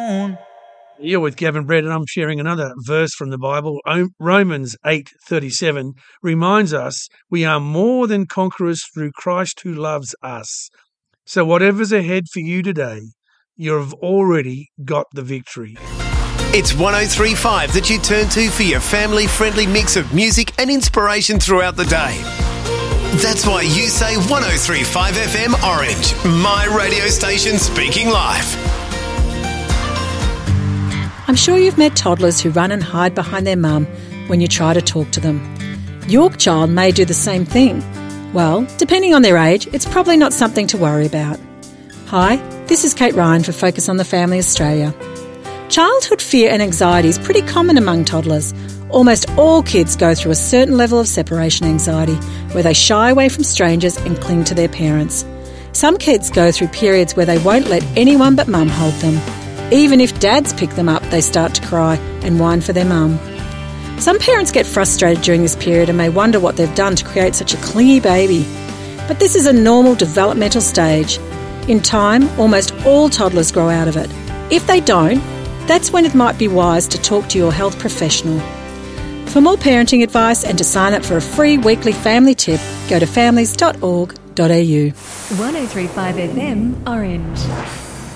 moon. You're with Gavin Brett, and I'm sharing another verse from the Bible. Romans 8:37 reminds us we are more than conquerors through Christ who loves us. So whatever's ahead for you today, you've already got the victory. It's 103.5 that you turn to for your family-friendly mix of music and inspiration throughout the day. That's why you say 103.5 FM Orange, my radio station speaking life. I'm sure you've met toddlers who run and hide behind their mum when you try to talk to them. Your child may do the same thing. Well, depending on their age, it's probably not something to worry about. Hi, this is Kate Ryan for Focus on the Family Australia. Childhood fear and anxiety is pretty common among toddlers. Almost all kids go through a certain level of separation anxiety where they shy away from strangers and cling to their parents. Some kids go through periods where they won't let anyone but mum hold them. Even if dads pick them up, they start to cry and whine for their mum. Some parents get frustrated during this period and may wonder what they've done to create such a clingy baby. But this is a normal developmental stage. In time, almost all toddlers grow out of it. If they don't, that's when it might be wise to talk to your health professional. For more parenting advice and to sign up for a free weekly family tip, go to families.org.au. 103.5 FM Orange.